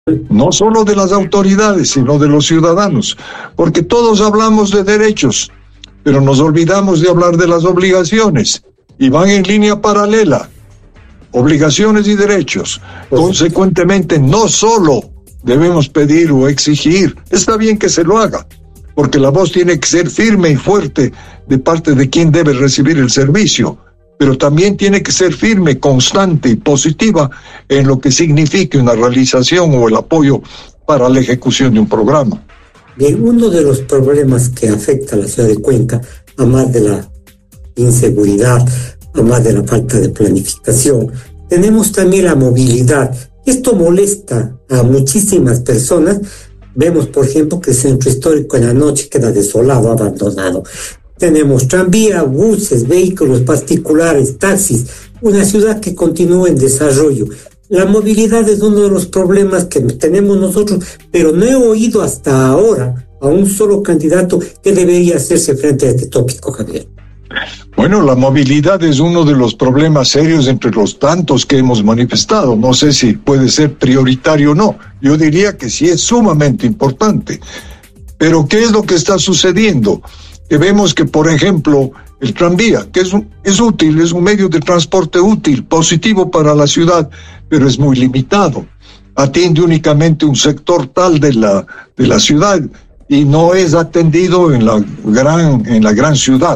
no solo de las autoridades, sino de los ciudadanos, porque todos hablamos de derechos, pero nos olvidamos de hablar de las obligaciones, y van en línea paralela, obligaciones y derechos. Consecuentemente, no solo debemos pedir o exigir, está bien que se lo haga, porque la voz tiene que ser firme y fuerte de parte de quien debe recibir el servicio, pero también tiene que ser firme, constante y positiva en lo que signifique una realización o el apoyo para la ejecución de un programa. Uno de los problemas que afecta a la ciudad de Cuenca, a más de la inseguridad, a más de la falta de planificación, tenemos también la movilidad. Esto molesta a muchísimas personas. Vemos, por ejemplo, que el centro histórico en la noche queda desolado, abandonado. Tenemos tranvía, buses, vehículos particulares, taxis, una ciudad que continúa en desarrollo. La movilidad es uno de los problemas que tenemos nosotros, pero no he oído hasta ahora a un solo candidato que debería hacerse frente a este tópico, Javier. Bueno, la movilidad es uno de los problemas serios entre los tantos que hemos manifestado. No sé si puede ser prioritario o no. Yo diría que sí es sumamente importante. Pero ¿qué es lo que está sucediendo? Que vemos que, por ejemplo, el tranvía, que es útil, es un medio de transporte útil, positivo para la ciudad, pero es muy limitado. Atiende únicamente un sector tal de la ciudad y no es atendido en la gran ciudad,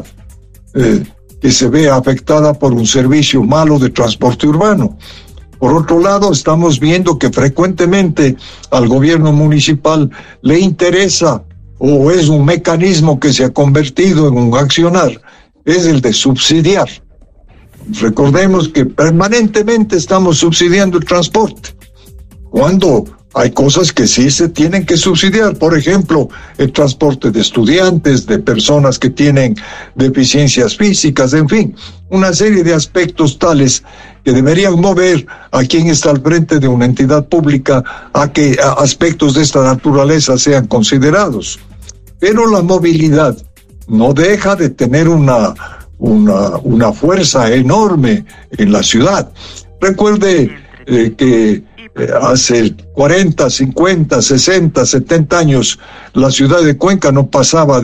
que se ve afectada por un servicio malo de transporte urbano. Por otro lado, estamos viendo que frecuentemente al gobierno municipal le interesa, o es un mecanismo que se ha convertido en un accionar, es el de subsidiar. Recordemos que permanentemente estamos subsidiando el transporte, cuando hay cosas que sí se tienen que subsidiar. Por ejemplo, el transporte de estudiantes, de personas que tienen deficiencias físicas, en fin, una serie de aspectos tales que deberían mover a quien está al frente de una entidad pública a que aspectos de esta naturaleza sean considerados. Pero la movilidad no deja de tener una fuerza enorme en la ciudad. Recuerde que hace 40, 50, 60, 70 años la ciudad de Cuenca no pasaba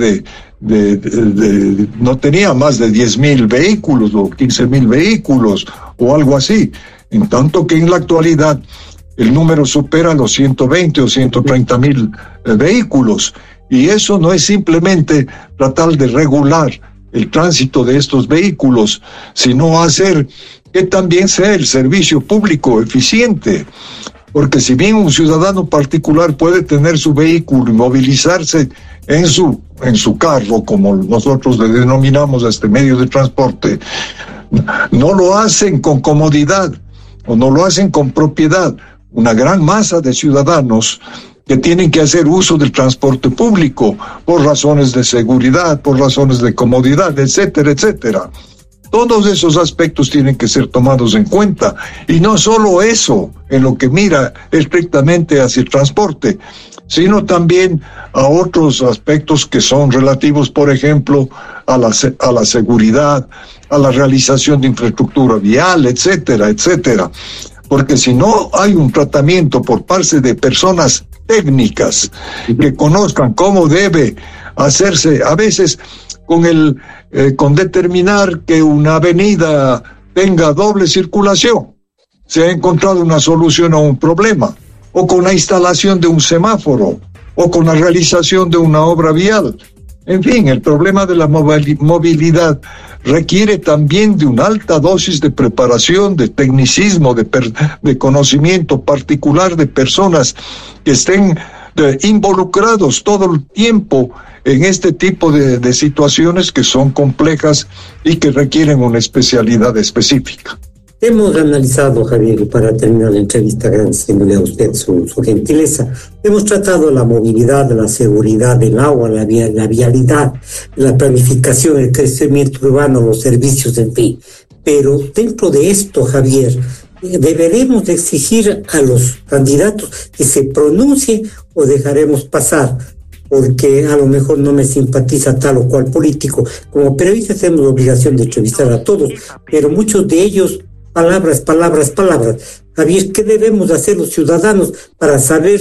no tenía más de 10,000 vehículos o 15,000 vehículos o algo así, en tanto que en la actualidad el número supera los 120 o 130,000 vehículos, y eso no es simplemente tratar de regular el tránsito de estos vehículos, sino hacer que también sea el servicio público eficiente, porque si bien un ciudadano particular puede tener su vehículo y movilizarse en su carro, como nosotros le denominamos a este medio de transporte, no lo hacen con comodidad o no lo hacen con propiedad. Una gran masa de ciudadanos que tienen que hacer uso del transporte público por razones de seguridad, por razones de comodidad, etcétera, etcétera. Todos esos aspectos tienen que ser tomados en cuenta, y no solo eso en lo que mira estrictamente hacia el transporte, sino también a otros aspectos que son relativos, por ejemplo, a la seguridad, a la realización de infraestructura vial, etcétera, etcétera. Porque si no hay un tratamiento por parte de personas técnicas que conozcan cómo debe hacerse, a veces con determinar que una avenida tenga doble circulación, se ha encontrado una solución a un problema, o con la instalación de un semáforo, o con la realización de una obra vial. En fin, el problema de la movilidad requiere también de una alta dosis de preparación, de tecnicismo, de conocimiento particular de personas que estén involucrados todo el tiempo en este tipo de situaciones que son complejas y que requieren una especialidad específica. Hemos analizado, Javier, y para terminar la entrevista, agradeciéndole a usted su gentileza, hemos tratado la movilidad, la seguridad del agua, la vialidad, la planificación, el crecimiento urbano, los servicios, en fin. Pero dentro de esto, Javier, ¿deberemos exigir a los candidatos que se pronuncien o dejaremos pasar? Porque a lo mejor no me simpatiza tal o cual político. Como periodistas tenemos la obligación de entrevistar a todos, pero muchos de ellos palabras, palabras, palabras. Javier, ¿qué debemos hacer los ciudadanos para saber